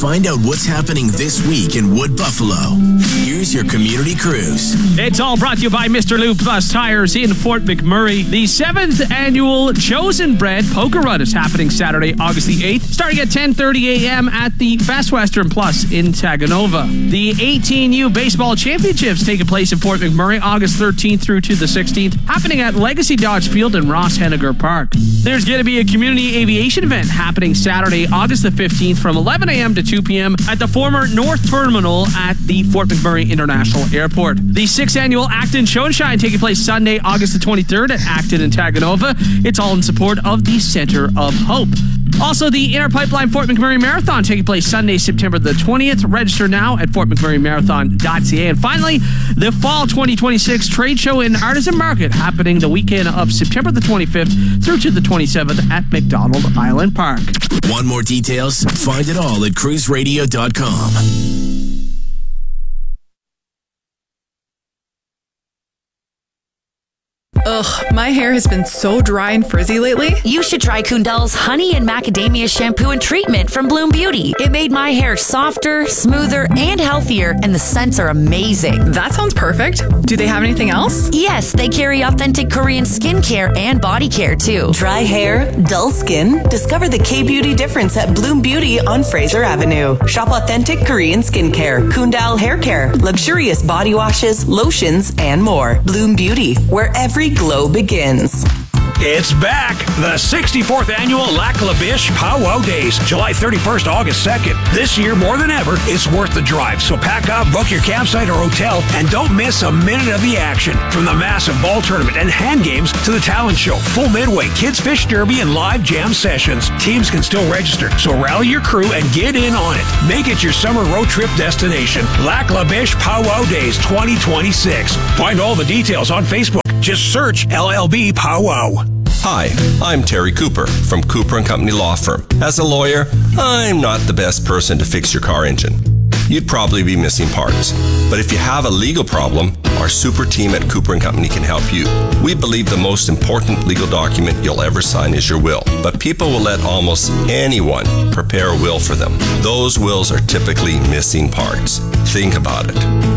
Find out what's happening this week in Wood Buffalo. Here's your community cruise. It's all brought to you by Mr. Lou Plus Tires in Fort McMurray. The 7th annual Chosen Bread Poker Run is happening Saturday, August the 8th, starting at 10:30 a.m. at the Best Western Plus in Taganova. The 18U Baseball Championships taking place in Fort McMurray August 13th through to the 16th, happening at Legacy Dodge Field in Ross Henniger Park. There's going to be a community aviation event happening Saturday, August the 15th from 11 a.m. to 2 p.m. at the former North Terminal at the Fort McMurray International Airport. The 6th annual Acton Show and Shine taking place Sunday, August the 23rd at Acton in Taganova. It's all in support of the Center of Hope. Also, the Inner Pipeline Fort McMurray Marathon taking place Sunday, September the 20th. Register now at fortmcmurraymarathon.ca. And finally, the Fall 2026 Trade Show and Artisan Market happening the weekend of September the 25th through to the 27th at McDonald Island Park. Want more details? Find it all at cruiseradio.com. Ugh, my hair has been so dry and frizzy lately. You should try Kundal's Honey and Macadamia Shampoo and Treatment from Bloom Beauty. It made my hair softer, smoother, and healthier, and the scents are amazing. That sounds perfect. Do they have anything else? Yes, they carry authentic Korean skincare and body care, too. Dry hair, dull skin? Discover the K-Beauty difference at Bloom Beauty on Fraser Avenue. Shop authentic Korean skincare, Kundal hair care, luxurious body washes, lotions, and more. Bloom Beauty, where every glow begins. It's back! The 64th Annual Lac La Biche Powwow Days, July 31st, August 2nd. This year, more than ever, it's worth the drive. So pack up, book your campsite or hotel, and don't miss a minute of the action. From the massive ball tournament and hand games to the talent show, full midway, kids fish derby, and live jam sessions. Teams can still register, so rally your crew and get in on it. Make it your summer road trip destination. Lac La Biche Powwow Days 2026. Find all the details on Facebook. Just search LLB Powwow. Hi, I'm Terry Cooper from Cooper & Company Law Firm. As a lawyer, I'm not the best person to fix your car engine. You'd probably be missing parts. But if you have a legal problem, our super team at Cooper & Company can help you. We believe the most important legal document you'll ever sign is your will. But people will let almost anyone prepare a will for them. Those wills are typically missing parts. Think about it.